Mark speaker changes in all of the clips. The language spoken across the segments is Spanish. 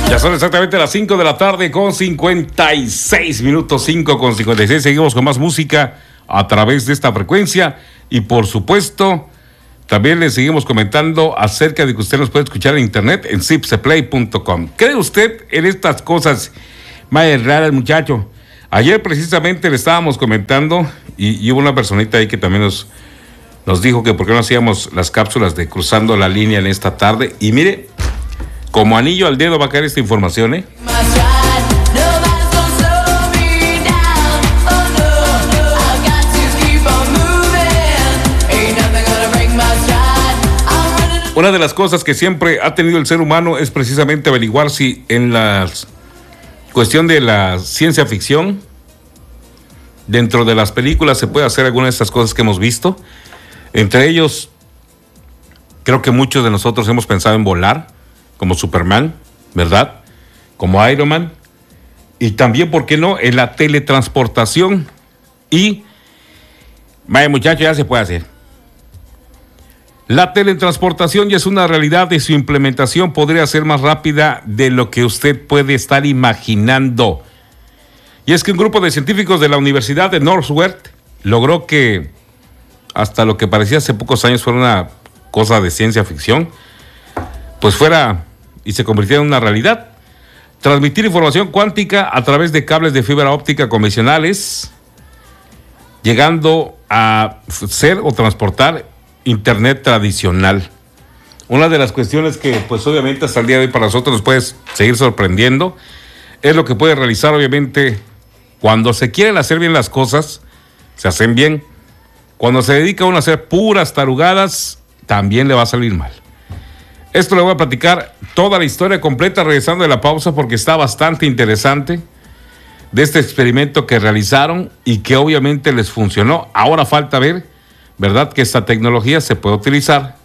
Speaker 1: Ya son exactamente las 5 de la tarde con 56 minutos, 5 con 56. Seguimos con más música a través de esta frecuencia y por supuesto también le seguimos comentando acerca de que usted nos puede escuchar en internet en zipseplay.com. ¿Cree usted en estas cosas más raras, muchacho? Ayer precisamente le estábamos comentando y hubo una personita ahí que también nos dijo que por qué no hacíamos las cápsulas de Cruzando la Línea en esta tarde. Y mire, como anillo al dedo va a caer esta información, ¿eh? Una de las cosas que siempre ha tenido el ser humano es precisamente averiguar si en la cuestión de la ciencia ficción, dentro de las películas se puede hacer alguna de estas cosas que hemos visto. Entre ellos, creo que muchos de nosotros hemos pensado en volar, como Superman, ¿verdad? Como Iron Man. Y también, ¿por qué no?, en la teletransportación. Y, vaya muchacho, ya se puede hacer. La teletransportación ya es una realidad y su implementación podría ser más rápida de lo que usted puede estar imaginando. Y es que un grupo de científicos de la Universidad de Northwestern logró que hasta lo que parecía hace pocos años fuera una cosa de ciencia ficción, pues fuera y se convirtiera en una realidad. Transmitir información cuántica a través de cables de fibra óptica convencionales, llegando a ser o transportar internet tradicional. Una de las cuestiones que pues obviamente hasta el día de hoy para nosotros nos puede seguir sorprendiendo es lo que puede realizar obviamente cuando se quieren hacer bien las cosas, se hacen bien. Cuando se dedica uno a hacer puras tarugadas, también le va a salir mal. Esto le voy a platicar toda la historia completa regresando de la pausa porque está bastante interesante de este experimento que realizaron y que obviamente les funcionó. Ahora falta ver, ¿verdad?, que esta tecnología se puede utilizar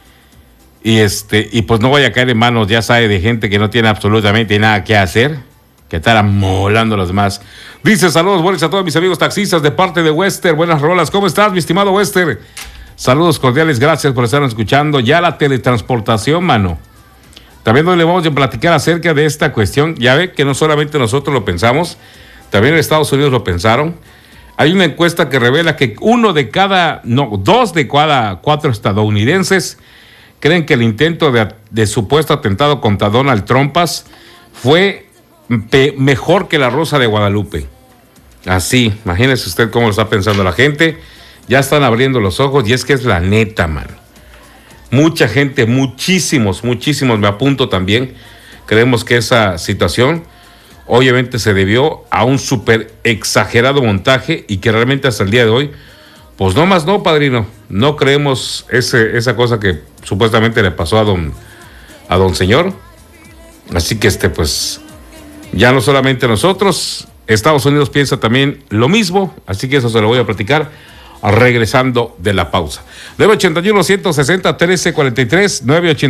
Speaker 1: y pues no vaya a caer en manos, ya sabe, de gente que no tiene absolutamente nada que hacer, que estar amolando a los demás. Dice, saludos buenos a todos mis amigos taxistas de parte de Wester. Buenas rolas, ¿cómo estás, mi estimado Wester? Saludos cordiales, gracias por estar escuchando. Ya la teletransportación, mano. También le vamos a platicar acerca de esta cuestión. Ya ve que no solamente nosotros lo pensamos, también en Estados Unidos lo pensaron. Hay una encuesta que revela que dos de cada 4 estadounidenses creen que el intento de supuesto atentado contra Donald Trump fue mejor que la Rosa de Guadalupe. Así, imagínese usted cómo lo está pensando la gente. Ya están abriendo los ojos y es que es la neta, man. Mucha gente, muchísimos, me apunto también, creemos que esa situación obviamente se debió a un súper exagerado montaje y que realmente hasta el día de hoy, pues no más no, padrino, no creemos esa cosa que supuestamente le pasó a don señor. Así que pues ya no solamente nosotros, Estados Unidos piensa también lo mismo, así que eso se lo voy a platicar regresando de la pausa. 981-160-1343,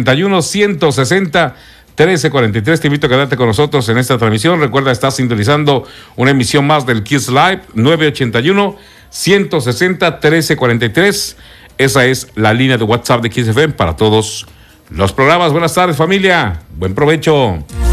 Speaker 1: 981-160-1343. Te invito a quedarte con nosotros en esta transmisión. Recuerda, estás sintonizando una emisión más del Kiss Live, 981-160-1343. Esa es la línea de WhatsApp de Kiss FM para todos los programas. Buenas tardes, familia. Buen provecho.